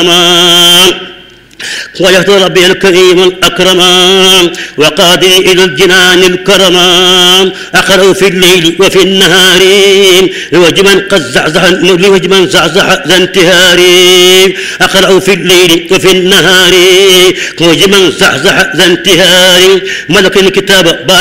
وجهت ربي الكريم الأكرم وقادي إلى الجنان الكرم أقرأ في الليل وفي النهار لوجه من زعزع ذا انتهاري أقرأ في الليل وفي النهار لوجه من زعزع ذا انتهاري ملك الكتاب